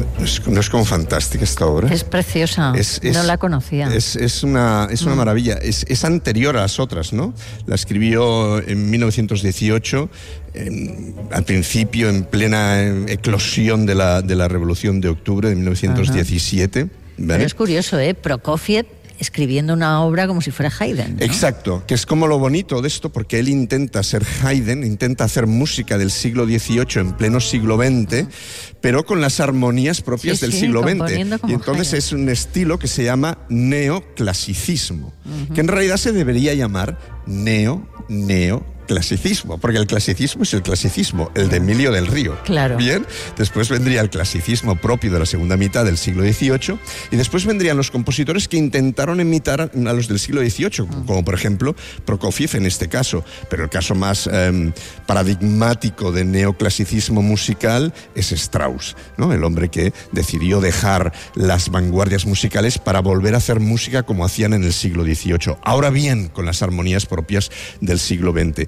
¿No es como fantástica esta obra? Es preciosa, no la conocía. Es una maravilla, es anterior a las otras, ¿no? La escribió en 1918, al principio, en plena eclosión de la Revolución de Octubre de 1917. ¿Vale? Pero es curioso, Prokofiev escribiendo una obra como si fuera Haydn, ¿no? Exacto, que es como lo bonito de esto, porque él intenta ser Haydn, intenta hacer música del siglo XVIII en pleno siglo XX, pero con las armonías propias del siglo XX. Y entonces Haydn. Es un estilo que se llama neoclasicismo, que en realidad se debería llamar neoclasicismo, porque el clasicismo es el clasicismo, el de Emilio del Río. Claro. Bien, después vendría el clasicismo propio de la segunda mitad del siglo XVIII, y después vendrían los compositores que intentaron imitar a los del siglo XVIII, como por ejemplo Prokofiev en este caso, pero el caso más paradigmático de neoclasicismo musical es Strauss, ¿no? El hombre que decidió dejar las vanguardias musicales para volver a hacer música como hacían en el siglo XVIII. Ahora bien, con las armonías propias del siglo XX.